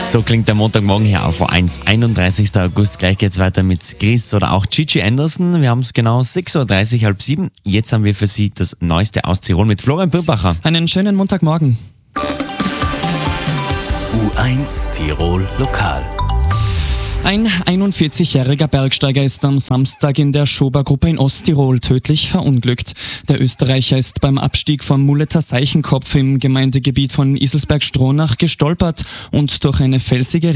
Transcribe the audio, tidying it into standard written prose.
So klingt der Montagmorgen hier auf A1, 31. August. Gleich geht's weiter mit Chris oder auch Gigi Anderson. Wir haben es genau 6.30 Uhr, halb 7. Jetzt haben wir für Sie das Neueste aus Tirol mit Florian Birbacher. Einen schönen Montagmorgen. U1 Tirol Lokal. Ein 41-jähriger Bergsteiger ist am Samstag in der Schobergruppe in Osttirol tödlich verunglückt. Der Österreicher ist beim Abstieg vom Mulleter Seichenkopf im Gemeindegebiet von Iselsberg-Stronach gestolpert und durch eine felsige